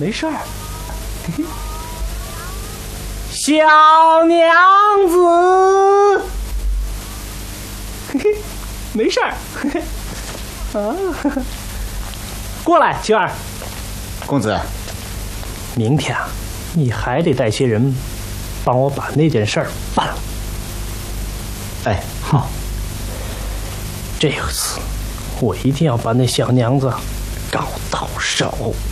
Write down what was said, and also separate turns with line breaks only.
没事儿。小娘子，没事儿。啊，过来，晴儿。
公子，
明天啊，你还得带些人帮我把那件事儿办了。
哎，
好。这次我一定要把那小娘子搞到手。